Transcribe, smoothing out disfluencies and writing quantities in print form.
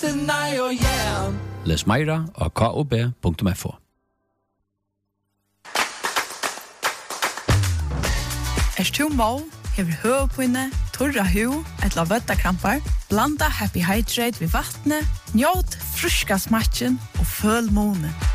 nei og yeah. Les meira av kob.fo. Du må, hever høvpinne, torra hu, etla vøttakrampar, blanda Happy Hydrate ved vattnet, njåt fruska smatchen og føl månen.